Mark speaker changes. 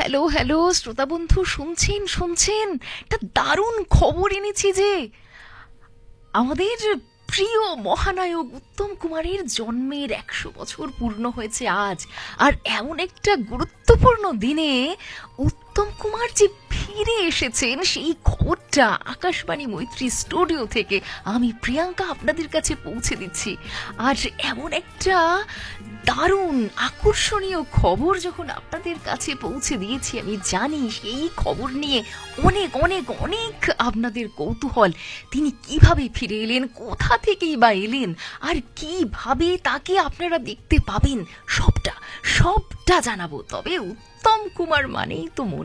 Speaker 1: Hello hello শ্রোতা বন্ধু, শুনছেন শুনছেন? একটা দারুণ খবর এনেছি যে আমাদের প্রিয় মহানায়ক উত্তম কুমারের জন্মের 100 বছর পূর্ণ হয়েছে আজ। আর এমন একটা গুরুত্বপূর্ণ দিনে উত্তম কুমার যে ফিরে এসেছেন সেই খবরটা আকাশবাণী মৈত্রী স্টুডিও থেকে আমি প্রিয়াঙ্কা আপনাদের কাছে পৌঁছে দিচ্ছি। আর এমন একটা দারুণ আকর্ষণীয় খবর যখন আপনাদের কাছে পৌঁছে দিয়েছি, আমি জানি সেই খবর নিয়ে অনেক অনেক অনেক আপনাদের কৌতূহল। তিনি কিভাবে ফিরে এলেন, কোথা থেকেই বা এলেন, আর কিভাবে তাকে আপনারা দেখতে পাবেন, সবটা সবটা জানাবো। তবে উত্তম কুমার মানেই তো